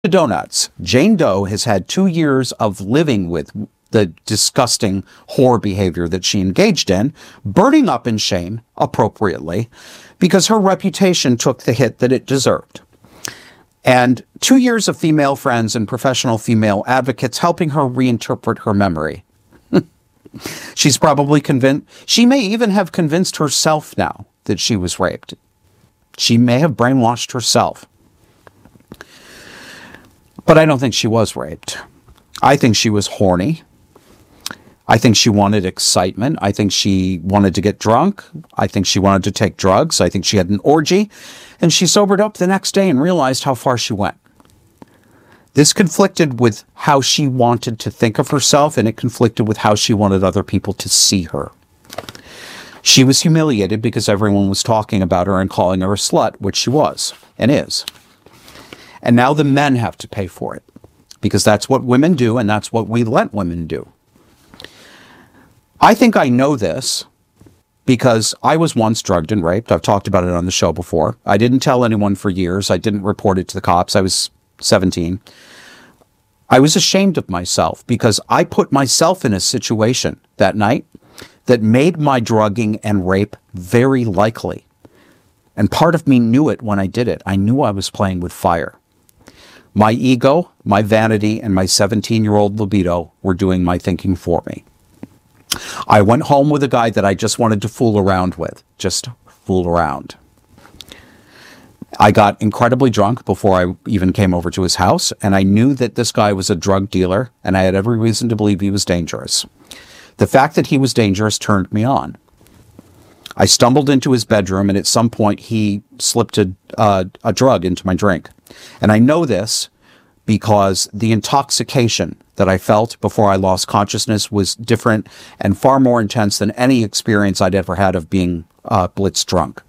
donuts. Jane Doe has had 2 years of living with the disgusting whore behavior that she engaged in, burning up in shame, appropriately, because her reputation took the hit that it deserved. And 2 years of female friends and professional female advocates helping her reinterpret her memory. She's probably convinced, she may even have convinced herself now that she was raped. She may have brainwashed herself. But I don't think she was raped. I think she was horny. I think she wanted excitement. I think she wanted to get drunk. I think she wanted to take drugs. I think she had an orgy. And she sobered up the next day and realized how far she went. This conflicted with how she wanted to think of herself, and it conflicted with how she wanted other people to see her. She was humiliated because everyone was talking about her and calling her a slut, which she was and is. And now the men have to pay for it, because that's what women do, and that's what we let women do. I think I know this because I was once drugged and raped. I've talked about it on the show before. I didn't tell anyone for years. I didn't report it to the cops. I was 17. I was ashamed of myself because I put myself in a situation that night that made my drugging and rape very likely. And part of me knew it when I did it. I knew I was playing with fire. My ego, my vanity, and my 17-year-old libido were doing my thinking for me. I went home with a guy that I just wanted to fool around with. Just fool around. I got incredibly drunk before I even came over to his house, and I knew that this guy was a drug dealer, and I had every reason to believe he was dangerous. The fact that he was dangerous turned me on. I stumbled into his bedroom, and at some point he slipped a drug into my drink. And I know this because the intoxication that I felt before I lost consciousness was different and far more intense than any experience I'd ever had of being blitz drunk.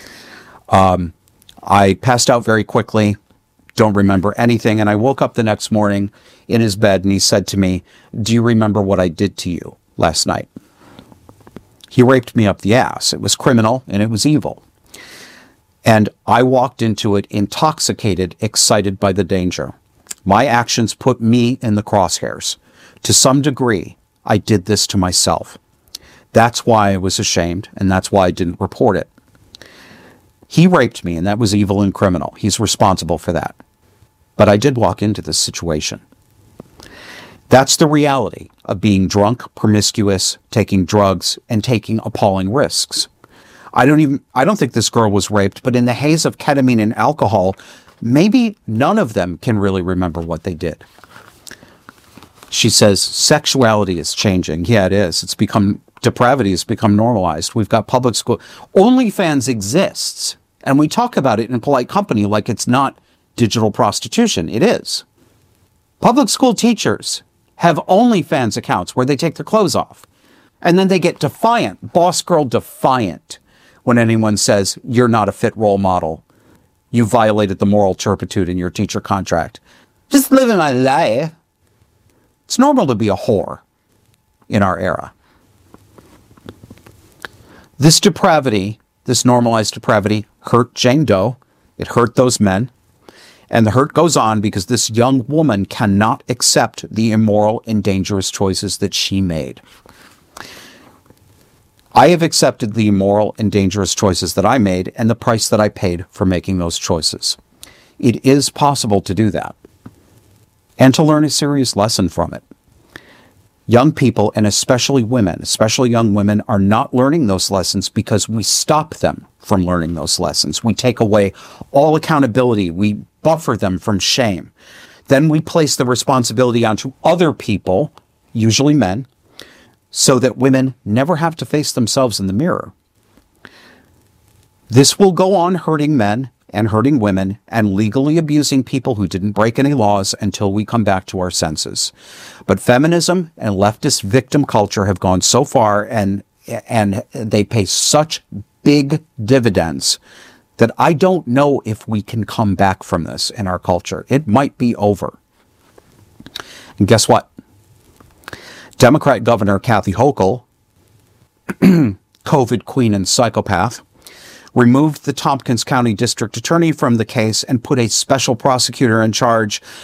I passed out very quickly, don't remember anything, and I woke up the next morning in his bed, and he said to me, "Do you remember what I did to you last night?" He raped me up the ass. It was criminal, and it was evil. And I walked into it intoxicated, excited by the danger. My actions put me in the crosshairs. To some degree, I did this to myself. That's why I was ashamed, and that's why I didn't report it. He raped me, and that was evil and criminal. He's responsible for that. But I did walk into this situation. That's the reality of being drunk, promiscuous, taking drugs, and taking appalling risks. I don't think this girl was raped, but in the haze of ketamine and alcohol, maybe none of them can really remember what they did. She says, sexuality is changing. Yeah, it is. Depravity has become normalized. We've got public school. OnlyFans exists, and we talk about it in polite company like it's not digital prostitution. It is. Public school teachers have OnlyFans accounts where they take their clothes off, and then they get defiant, boss girl defiant, when anyone says, "You're not a fit role model. You violated the moral turpitude in your teacher contract." Just living my life. It's normal to be a whore in our era. This depravity, this normalized depravity, hurt Jane Doe. It hurt those men. And the hurt goes on because this young woman cannot accept the immoral and dangerous choices that she made. I have accepted the immoral and dangerous choices that I made and the price that I paid for making those choices. It is possible to do that and to learn a serious lesson from it. Young people, and especially women, especially young women, are not learning those lessons because we stop them from learning those lessons. We take away all accountability. We buffer them from shame. Then we place the responsibility onto other people, usually men, so that women never have to face themselves in the mirror. This will go on hurting men and hurting women and legally abusing people who didn't break any laws until we come back to our senses. But feminism and leftist victim culture have gone so far, and they pay such big dividends that I don't know if we can come back from this in our culture. It might be over. And guess what? Democrat Governor Kathy Hochul, COVID queen and psychopath, removed the Tompkins County District Attorney from the case and put a special prosecutor in charge